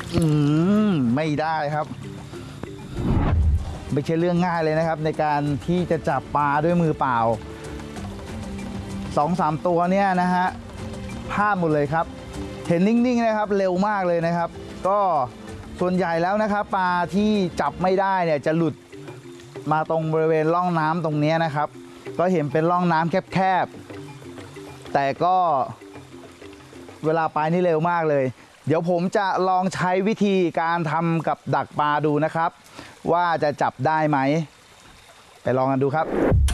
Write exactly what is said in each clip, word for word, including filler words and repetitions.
อืมไม่ได้ครับไม่ใช่เรื่องง่ายเลยนะครับในการที่จะจับปลาด้วยมือเปล่าสองสามตัวเนี่ยนะฮะพลาดหมดเลยครับเห็นนิ่งๆนะครับเร็วมากเลยนะครับก็ส่วนใหญ่แล้วนะครับปลาที่จับไม่ได้เนี่ยจะหลุดมาตรงบริเวณร่องน้ำตรงนี้นะครับก็เห็นเป็นร่องน้ำแคบๆแต่ก็เวลาไปนี่เร็วมากเลยเดี๋ยวผมจะลองใช้วิธีการทำกับดักปลาดูนะครับว่าจะจับได้ไหมไปลองกันดูครับ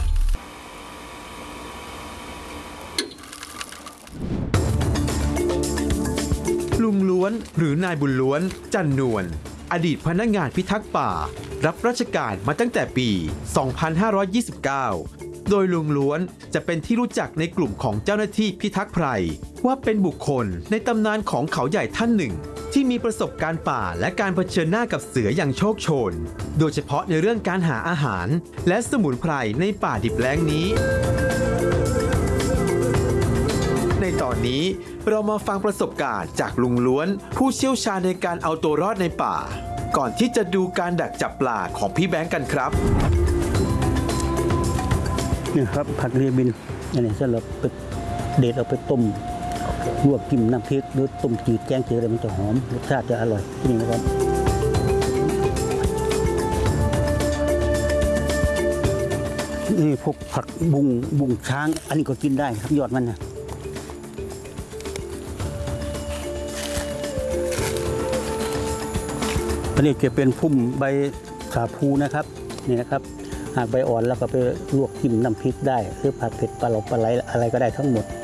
ลุงล้วนหรือนายบุญล้วนจันนวลอดีตพนักงานพิทักษ์ป่ารับราชการมาตั้งแต่ปี สองพันห้าร้อยยี่สิบเก้า โดยลุงล้วนจะเป็นที่รู้จักในกลุ่มของเจ้าหน้าที่พิทักษ์ไพรว่าเป็นบุคคลในตำนานของเขาใหญ่ท่านหนึ่งที่มีประสบการณ์ป่าและการเผชิญหน้ากับเสืออย่างโชคโชนโดยเฉพาะในเรื่องการหาอาหารและสมุนไพรในป่าดิบแล้งนี้ในตอนนี้เรามาฟังประสบการณ์จากลุงล้วนผู้เชี่ยวชาญในการเอาตัวรอดในป่าก่อนที่จะดูการดักจับปลาของพี่แบงค์กันครับนี่ครับผักเรียบินอันนี้สำหรับไปเด็ดเอาไปต้มลวกจิ้มน้ำพริกหรือต้มจืดแกงจืดอะไรมันจะหอมรสชาติจะอร่อยที่นี่นะครับนี่พวกผักบุ้งบุ้งช้างอันนี้ก็กินได้ครับยอดมันนะอันนี้จะเป็นพุ่มใบสาคูนะครับนี่นะครับหากใบอ่อนแล้วก็ไปลวกจิ้มน้ำพริกได้หรือผัดเผ็ดปลาหลบปลาไหลอะไรก็ได้ทั้งหมด